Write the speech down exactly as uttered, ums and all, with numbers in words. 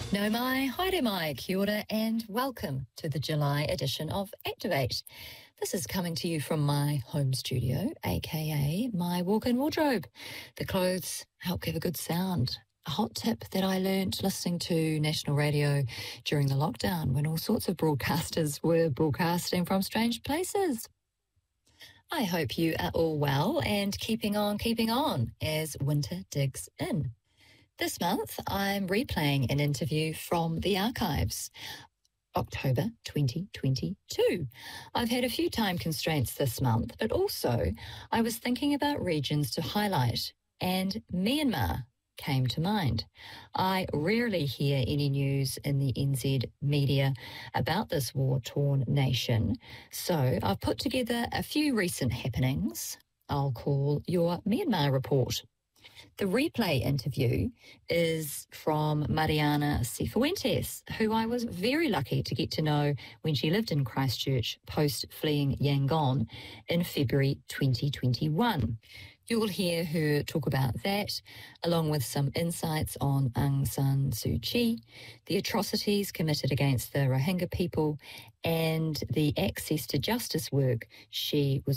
No mai, haere mai, kia ora, and welcome to the July edition of Activate. This is coming to you from my home studio, aka my walk-in wardrobe. The clothes help give a good sound. A hot tip that I learnt listening to national radio during the lockdown when all sorts of broadcasters were broadcasting from strange places. I hope you are all well and keeping on, keeping on as winter digs in. This month, I'm replaying an interview from the archives, October twenty twenty-two. I've had a few time constraints this month, but also I was thinking about regions to highlight, and Myanmar came to mind. I rarely hear any news in the N Z media about this war-torn nation, so I've put together a few recent happenings I'll call your Myanmar report. The replay interview is from Mariana Cifuentes, who I was very lucky to get to know when she lived in Christchurch post-fleeing Yangon in February twenty twenty-one. You'll hear her talk about that, along with some insights on Aung San Suu Kyi, the atrocities committed against the Rohingya people, and the access to justice work she was